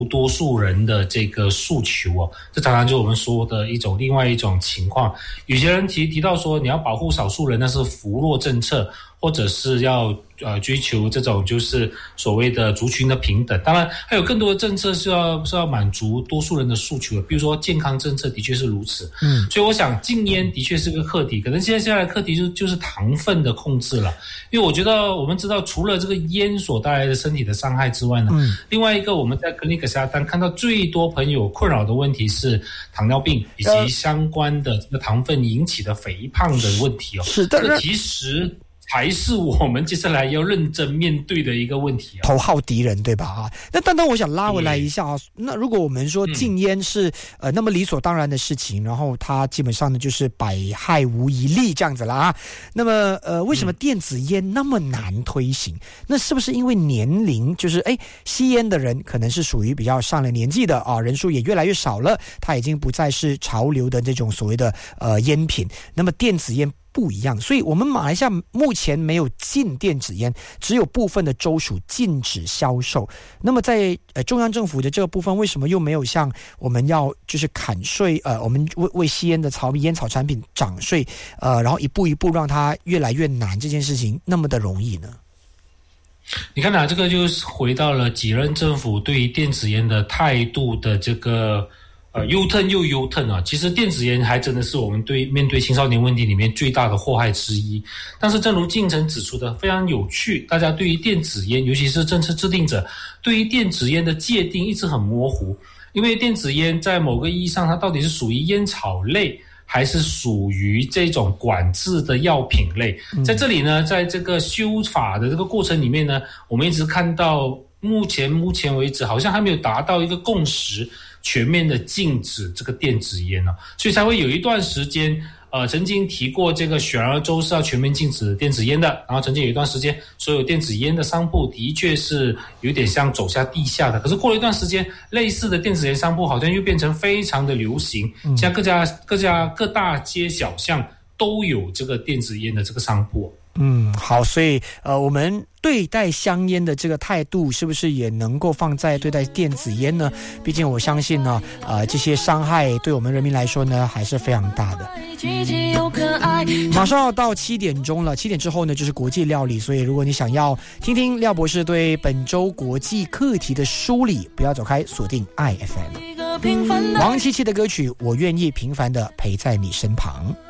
多数人的这个诉求哦，这常常就我们说的另外一种情况。有些人提到说，你要保护少数人，那是扶弱政策，或者是要追求这种就是所谓的族群的平等。当然，还有更多的政策是要满足多数人的诉求的，比如说健康政策的确是如此。所以我想禁烟的确是个课题，可能接下来课题就是糖分的控制了。因为我们知道，除了这个烟所带来的身体的伤害之外呢，另外一个我们在 Clinic 下单看到最多朋友困扰的问题是糖尿病以及相关的这个糖分引起的肥胖的问题哦。 是的， 这个其实才是我们接下来要认真面对的一个问题头号敌人，对吧？那单单我想拉回来一下那如果我们说禁烟是那么理所当然的事情，然后它基本上呢就是百害无一利这样子啦那么为什么电子烟那么难推行？那是不是因为年龄，就是吸烟的人可能是属于比较上了年纪的人数也越来越少了，它已经不再是潮流的这种所谓的烟品，那么电子烟不一样，所以我们马来西亚目前没有禁电子烟，只有部分的州属禁止销售。那么在中央政府的这个部分，为什么又没有像我们要就是砍税我们为吸烟的烟草产品涨税然后一步一步让它越来越难，这件事情那么的容易呢？ 你看这个就是回到了几任政府对于电子烟的态度的这个U-turn 又 U-turn 啊，其实电子烟还真的是我们面对青少年问题里面最大的祸害之一。但是正如进程指出的非常有趣，大家对于电子烟，尤其是政策制定者，对于电子烟的界定一直很模糊。因为电子烟在某个意义上，它到底是属于烟草类，还是属于这种管制的药品类？在这里呢，在这个修法的这个过程里面呢，我们一直看到目前为止好像还没有达到一个共识，全面的禁止这个电子烟所以才会有一段时间曾经提过这个选儿州是要全面禁止电子烟的，然后曾经有一段时间所有电子烟的商铺的确是有点像走下地下的，可是过了一段时间，类似的电子烟商铺好像又变成非常的流行，现在各大街小巷都有这个电子烟的这个商铺。 好，所以我们对待香烟的这个态度是不是也能够放在对待电子烟呢？毕竟我相信呢这些伤害对我们人民来说呢还是非常大的。马上要到7点钟了，7点之后呢就是国际料理，所以如果你想要听听廖博士对本周国际课题的梳理，不要走开，锁定 IFM。王七七的歌曲《我愿意平凡的陪在你身旁》。